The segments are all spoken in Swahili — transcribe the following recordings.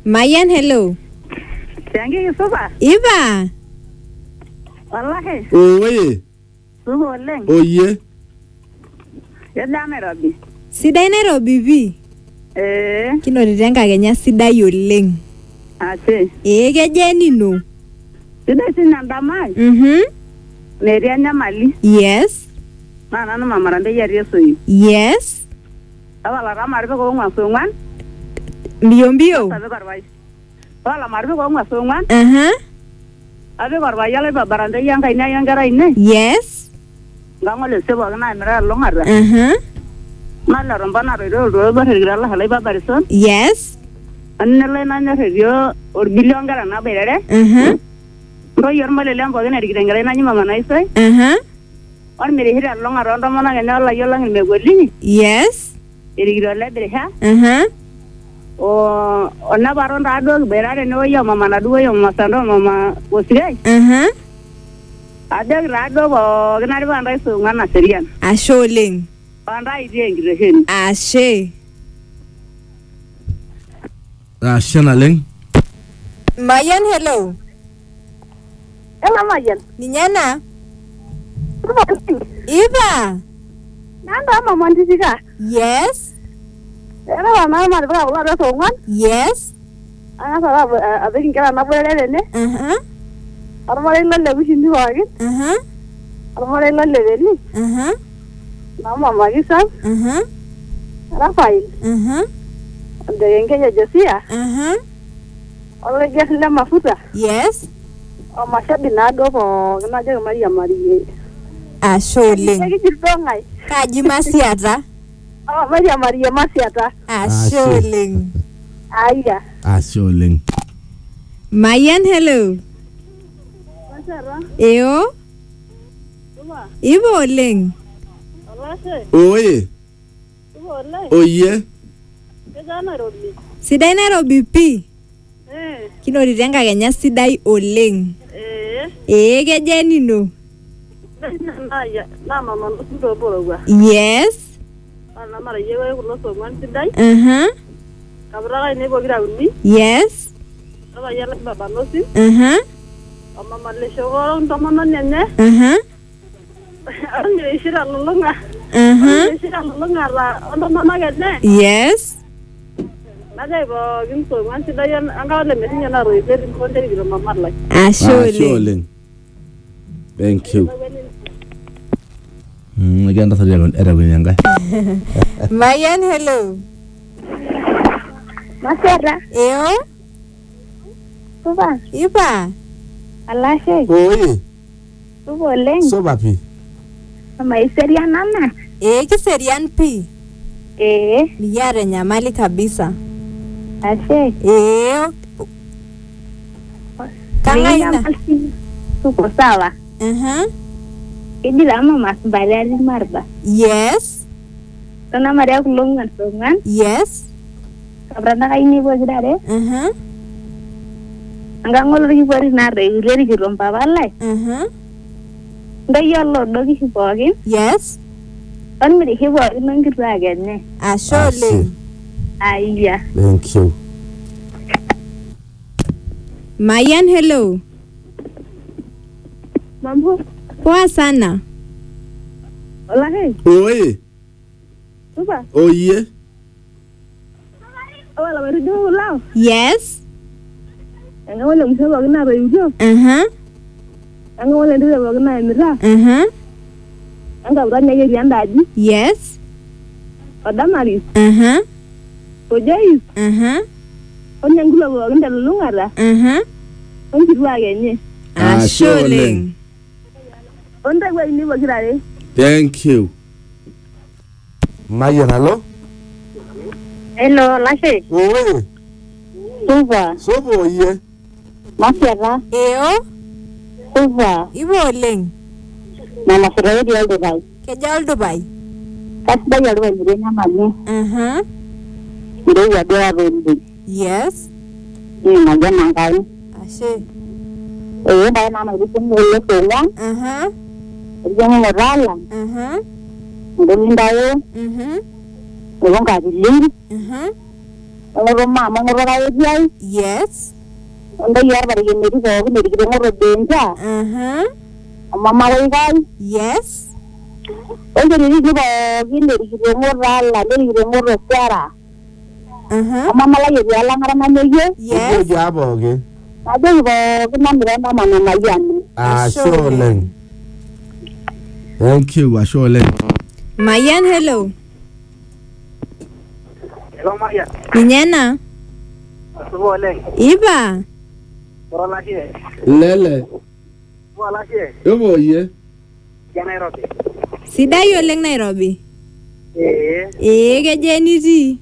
Mayan, hello. Thank you, Suba. Iva. Wallahi. Oye. Suba oleng. Oye. Yada Nairobi. Sidai Nairobi vi. Kinotito enkakenya sidai oleng. Ate. Keje nino. Sidai sinandamai. Metii enyamali. Yes. Naa nanu mamarande yariesoyu. Yes. Wala ramarbe ko ng'uan. Mbio. Wala marbe ko ng'uan. Abe korba yale babarande yangai na yangara ine. Yes. Ngangole sebo na mera longara. Nala romba na ro barira la halai babarison. Yes. Annele na nyerio or billion gara na berere. Ro yormale lembo gene digengere na nyima na isai. Or mere hira longara ndo mona gene la yolang megolini. Yes. Irigiro le berha. O ona baron rado berare no yo mama na duwo yo masando mama osire. Ada rado bo gena ri bandai so ngana serian. Asholing. Bandai ide ngirehen. Ashe. Ashana leng. Mayan, hello. Ela Mayan. Ninyana. Iva. Nanda mama ndisika. Yes. Ela mama marbe ko la so ngwan. Yes. Ana sala abin kala na bolele ne. Armare lalle bishindi wage. Armare lalle veli. Na mama gisa. Rafael. Ndenge ya Josia. Ole gesle mafuta. Yes. O mashabi na do ko na je Maria Marie. Asholing. Ngai. Kaji masiata. Oh, Maria masiata. Asholing. Aya. Asholing. Mayan, hello. Masara. Eo. Ivo oleng. Oye. Oye. Nairobi. Sidai Nairobi pi. Kinotito enkakenya sidai oleng. Keje nino. Na mama ndo borogwa. Yes. Ana mara yewe kulo so ngwan sidai. Kabra ne bogira uni. Yes. Aba yala baba nosi. Mama le shogoro ndo mama nene. Ani shira lulunga. Shira lulunga la ndo mama gene. Yes. Nade bo ginto ngwan sidai anga le mesinya na roibe konde giro mama la. Asholing. Thank you. Again, that's a Mayan, hello. Masara. Eo. Suba. Iba. Alashe. Oye. Suba oleng. Soba pi. Mama iserian nana. Kiserian pi. Niyare nyamali kabisa. Ashe. Kangaina. Suko sawa. Kedi lama mas balari marba. Yes. Tana maria kulungan sungan. Yes. Kabrana kaini bo jidare. Anga ngolo ri bori na re ri rompa balai. Ndayallo dogi hibogi. Yes. On mi hibogi nangirra genne. Asholing. Aya. Thank you. Mayan, hello. Mambo. Poa sana. Hola, hey. Oye. Suba. Oye. Hola, where do you lao? Yes. Anga wala msaba gina rayujo. Anga wala ndio gina emira. Anga branya yeri andaji. Yes. Odamaris. Ojais. Onyangula bo gina lungara. Onjirwa genye. Asholing. Onda gwa ini bagirare. Thank you. Mayan, hello. Hello, Lashe. Oye. Suba. Soba oye. Masara. Eo. Suba. Ivo oleng. Mama sura di Dubai. Kejal Dubai. Kasba yarwa ni nya mami. Ndio ya doa rondi. Yes. Ni maja mangai. Ashe. Ba na mai dikin le tela. Jangan merala. Ndio ndayo. Ndio ngadi lingi. ngoro mama ngoro kae Yes. ndo yar bare yemeri ko ngiri ngoro denja mama kai Yes. ngiri ni ko ngiri ngoro la ngiri ngoro sara mama la yeri ala ngara maneye Yes. Jabo ge. ade ko kinamira mama na mayani Asholeng. Thank you, Asholeng. Mayan, hello. hello maya Ninyena. Suboleng Iba. Borala ke Lele. wala ke Yobo ye. Nairobi Sidai oleng Nairobi. Kejeni ti.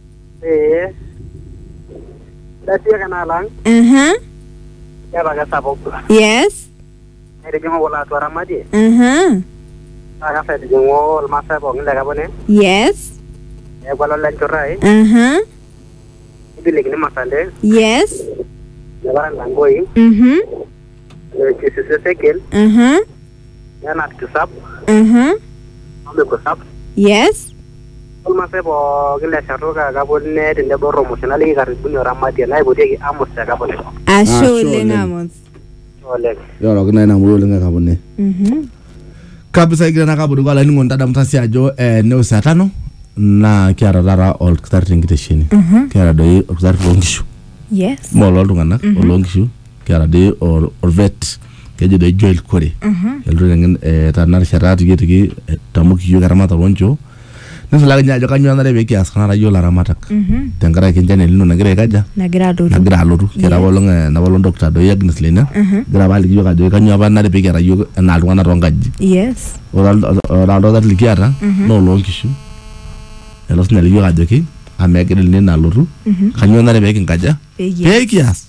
Dasia kana lang ya baga sabok Yes. ere jongo wala to ramadi aga fa de jongo ma fa bo nda ga bone Yes. e wala la torai ibile ni masande Yes. ya baran langoi ke se sekel ya na kusap ame kusap Yes. ma fa bo gila sharoga ga bone de bo promotional ga ribunyo ramadi na ibode gi amos ga bone Asholeng Amos. ole Yoro kuna ina mulo lenga kabone. Kabisa igira na kabudu kwa lani ngonda mtasi ajo neo saa 5 na kiara dara olkitari ngiteshini. Kiara doi olkitari longishu. Yes. Molo lungana olongishu. Kiara doi orvet. Keje doi Joel Kore. Yaldo nengen tanar sharati gitiki tamuki yu garamata ronjo. Nasa laga nyajo kanyo andare beki askana yo la ramatak. Tengara kenjane lino nagire kaja. Nagira loru. Kera bolong na bolong dokta do Agnes Lena. Gra bali yo kajo kanyo abana de beki rayo na alwana rongaji. Yes. Oraldo that likiara no longishu. Elos na liyo kajo ki amegere lina loru. Kanyo andare beki kaja. Beki as.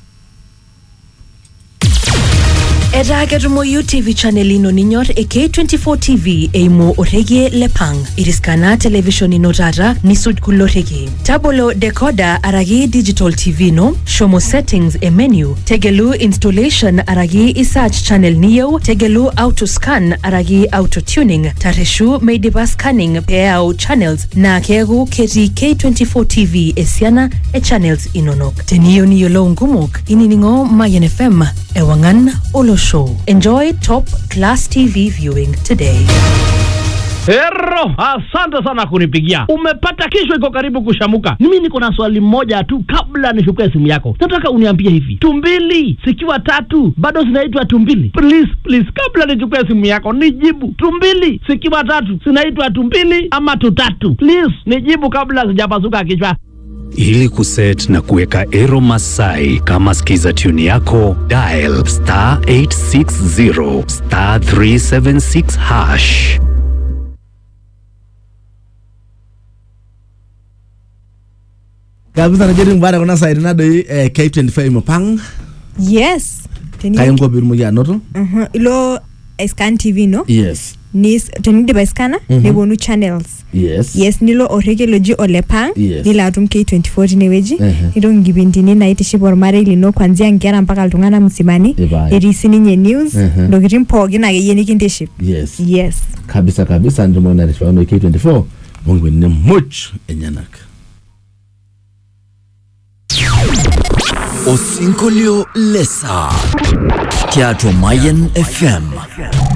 Eta ketumoyu TV channel ino ninyor K24 TV eimo orege lepang. Iriskana television ino tata nisuj kulorege. Tabolo decoder aragi digital TV no. Shomo settings e menu. Tegelu installation aragi isearch channel niyo. Tegelu auto scan aragi auto tuning. Tareshu meidipa scanning peao channels na kegu keti K24 TV esiana e channels inonok. Teniyo niyo lo ngumuk ininingo Mayan FM ewangan olo show. Enjoy top class TV viewing today. Hero, asante sana kunipigia. Umepata kesho iko karibu kushamuka. Mimi niko na swali moja tu kabla nishukue simu yako. Nataka uniambie hivi. Tumbili zikiwa 3 bado zinaitwa tumbili? Please kabla nichukue simu yako nijibu. Tumbili zikiwa 3 zinaitwa tumbili ama tutatu? Please nijibu kabla sijapasuka kichwa. Ili kuset na kuweka Ero Masai kama skiza tune yako, dial *860 *376#. Kabisa na jeri mbara kuna saidi na doi K25 mopang. Yes. Kaya mko biru moja noto. Ilo scan TV no? Yes. Nis tenidi ba scanner nebonu channels. Yes. Yes, nilo orege loji olepang. Yes. Nila atum K24 neweji. Nilo ngibindini na iti shibormare ilino kwanzia ngera mpaka altungana msimani. Irisini nye news. Dokirim pogi na yeni kindeship. Yes. Yes. Kabisa ndimo na rishwano K24. Mungu ni much enyanak. Osinkolio Lesa Teatro Mayan FM.